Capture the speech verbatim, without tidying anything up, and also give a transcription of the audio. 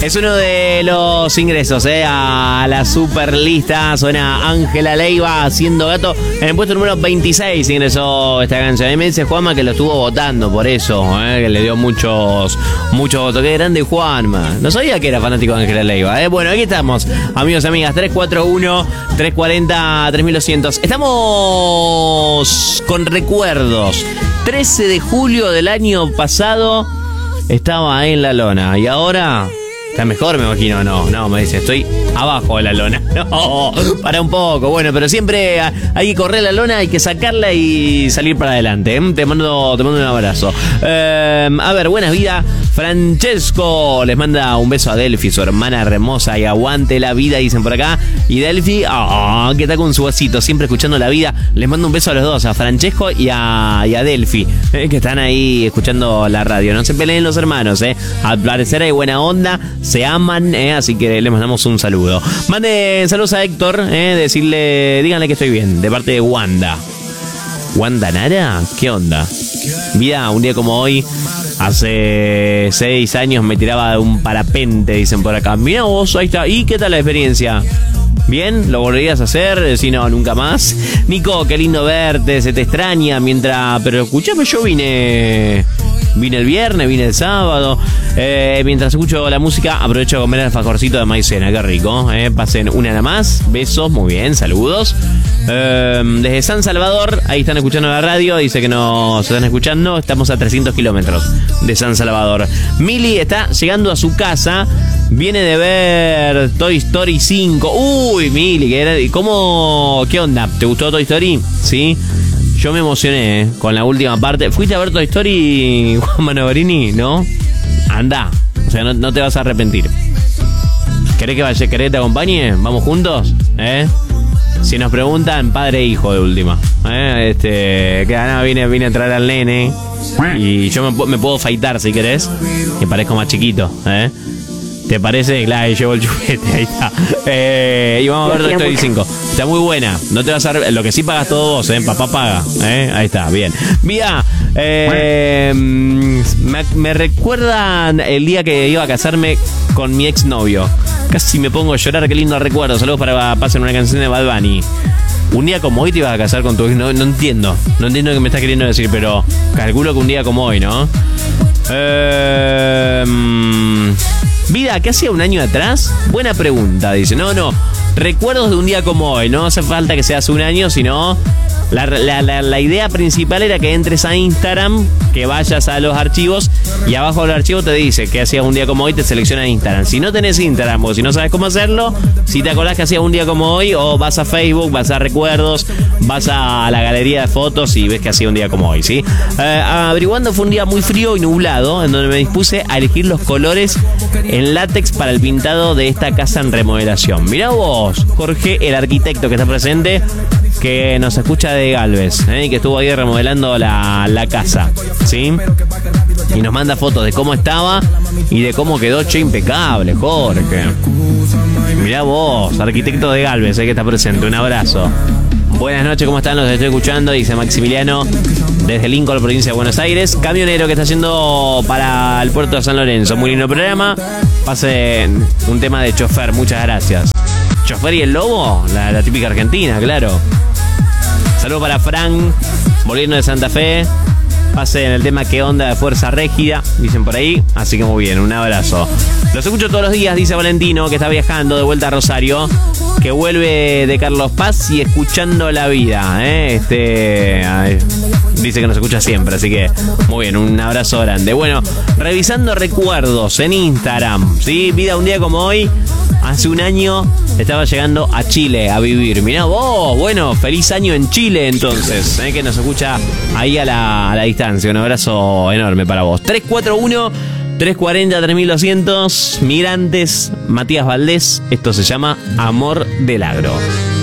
Es uno de los ingresos eh, a la super lista. Suena Ángela Leiva haciendo gato. En el puesto número veintiséis ingresó esta canción. Y me dice Juanma que lo estuvo votando por eso, eh, que le dio muchos muchos votos. Qué grande Juanma. No sabía que era fanático de Ángela Leiva. Eh. Bueno, aquí estamos, amigos y amigas. tres cuatro uno, tres cuatro cero, tres mil doscientos. Estamos con recuerdos. trece de julio del año pasado estaba en la lona. Y ahora... ¿está mejor, me imagino? No, no, me dice, estoy abajo de la lona. No, para un poco. Bueno, pero siempre hay que correr la lona, hay que sacarla y salir para adelante. ¿eh? Te mando, te mando un abrazo. Eh, a ver, buenas vidas. Francesco les manda un beso a Delphi, su hermana hermosa, y aguante la vida, dicen por acá. Y Delphi, oh, que está con su vasito, siempre escuchando la vida. Les mando un beso a los dos, a Francesco y a, y a Delphi, eh, que están ahí escuchando la radio. No se peleen los hermanos, eh. Al parecer hay buena onda, se aman, eh, así que les mandamos un saludo. Manden saludos a Héctor, eh, decirle, díganle que estoy bien, de parte de Wanda. ¿Wanda Nara? ¿Qué onda? Vida, un día como hoy, hace seis años me tiraba de un parapente, dicen por acá. Mirá vos, ahí está. ¿Y qué tal la experiencia? ¿Bien? ¿Lo volverías a hacer? Si no, nunca más. Nico, qué lindo verte, se te extraña mientras... Pero escuchame, yo vine... Vine el viernes, vine el sábado. Eh, mientras escucho la música, aprovecho a comer el alfajorcito de maicena. Qué rico. Eh. Pasen una nada más. Besos, muy bien, saludos. Eh, desde San Salvador, ahí están escuchando la radio. Dice que nos están escuchando. Estamos a trescientos kilómetros de San Salvador. Mili está llegando a su casa. Viene de ver Toy Story cinco. Uy, Mili, ¿qué, era? ¿Cómo, ¿qué onda? ¿Te gustó Toy Story? Sí. Yo me emocioné eh, con la última parte. ¿Fuiste a ver Toy Story, Juan Manovarini? ¿No? Anda. O sea, no, no te vas a arrepentir. ¿Querés que vaya, querés que te acompañe? ¿Vamos juntos? ¿Eh? Si nos preguntan, padre e hijo de última. ¿Eh? Este, que nada, vine, vine a traer al nene. Y yo me, me puedo faitar si querés. Que parezco más chiquito. ¿Eh? ¿Te parece? Claro, llevo el chupete, ahí está. Eh, y vamos a ver Toy Story cinco. Está muy buena. No te vas a... Lo que sí pagas todo vos, ¿eh? Papá paga. ¿Eh? Ahí está, bien. Mira, eh, me, me recuerdan el día que iba a casarme con mi exnovio. Casi me pongo a llorar, qué lindo recuerdo. Saludos para pasen una canción de Bad Bunny. Un día como hoy te ibas a casar con tu exnovio. No, no entiendo. No entiendo lo que me estás queriendo decir, pero calculo que un día como hoy, ¿no? Eh... Vida, ¿qué hacía un año atrás? Buena pregunta, dice. No, no, recuerdos de un día como hoy. No hace falta que sea hace un año, sino... La, la, la, la idea principal era que entres a Instagram, que vayas a los archivos y abajo del archivo te dice que hacías un día como hoy, te selecciona Instagram. Si no tenés Instagram o si no sabes cómo hacerlo, si te acordás que hacías un día como hoy, o vas a Facebook, vas a recuerdos, vas a la galería de fotos y ves que hacía un día como hoy, ¿sí? Eh, averiguando, fue un día muy frío y nublado, en donde me dispuse a elegir los colores en látex para el pintado de esta casa en remodelación. Mirá vos, Jorge, el arquitecto que está presente, que nos escucha de Galvez, ¿eh? Que estuvo ahí remodelando la, la casa, ¿sí? Y nos manda fotos de cómo estaba y de cómo quedó, che, impecable, Jorge. Mirá vos, arquitecto de Galvez, ¿eh? Que está presente, un abrazo. Buenas noches, ¿cómo están? Los estoy escuchando, dice Maximiliano desde Lincoln, provincia de Buenos Aires. Camionero que está yendo para el puerto de San Lorenzo. Muy lindo programa. Pasen un tema de chofer, muchas gracias. ¿Chofer y el lobo? La, la típica argentina, claro. Saludos para Fran, volviendo de Santa Fe. Pasen el tema ¿Qué onda? De Fuerza Régida, dicen por ahí. Así que muy bien, un abrazo. Los escucho todos los días, dice Valentino, que está viajando de vuelta a Rosario, que vuelve de Carlos Paz y escuchando la vida, ¿eh? Este, ay, dice que nos escucha siempre, así que muy bien, un abrazo grande. Bueno, revisando recuerdos en Instagram, ¿sí? Vida un día como hoy, hace un año estaba llegando a Chile a vivir. Mirá vos, bueno, feliz año en Chile entonces, ¿eh? Que nos escucha ahí a la, a la distancia. Un abrazo enorme para vos. tres cuatro uno, tres cuatro cero, tres mil doscientos, Migrantes, Matías Valdés. Esto se llama Amor del Agro.